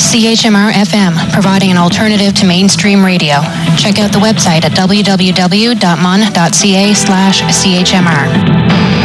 CHMR FM, providing an alternative to mainstream radio. Check out the website at www.mun.ca/CHMR.